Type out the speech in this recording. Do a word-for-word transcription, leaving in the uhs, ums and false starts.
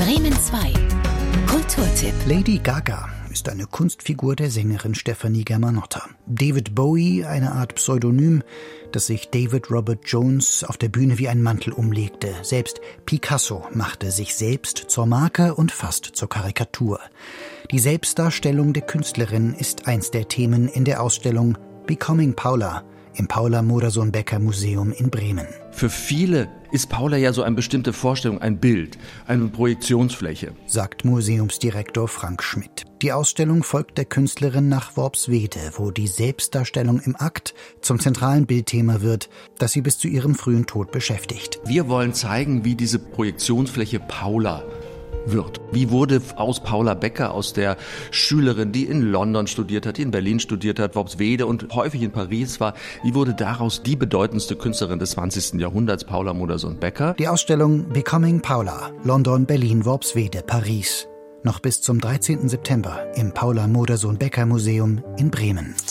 Bremen zwei. Kulturtipp. Lady Gaga ist eine Kunstfigur der Sängerin Stefanie Germanotta. David Bowie eine Art Pseudonym, das sich David Robert Jones auf der Bühne wie ein Mantel umlegte. Selbst Picasso machte sich selbst zur Marke und fast zur Karikatur. Die Selbstdarstellung der Künstlerin ist eins der Themen in der Ausstellung Becoming Paula im Paula-Modersohn-Becker-Museum in Bremen. Für viele ist Paula ja so eine bestimmte Vorstellung, ein Bild, eine Projektionsfläche, sagt Museumsdirektor Frank Schmidt. Die Ausstellung folgt der Künstlerin nach Worpswede, wo die Selbstdarstellung im Akt zum zentralen Bildthema wird, das sie bis zu ihrem frühen Tod beschäftigt. Wir wollen zeigen, wie diese Projektionsfläche Paula wird. Wie wurde aus Paula Becker, aus der Schülerin, die in London studiert hat, die in Berlin studiert hat, Worpswede und häufig in Paris war, wie wurde daraus die bedeutendste Künstlerin des zwanzigsten Jahrhunderts, Paula Modersohn-Becker? Die Ausstellung Becoming Paula, London, Berlin, Worpswede, Paris. Noch bis zum dreizehnten September im Paula Modersohn-Becker-Museum in Bremen.